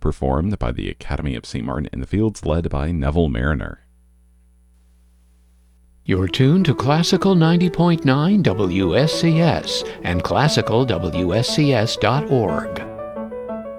performed by the Academy of St. Martin in the Fields, led by Neville Mariner. You're tuned to Classical 90.9 WSCS and classicalwscs.org.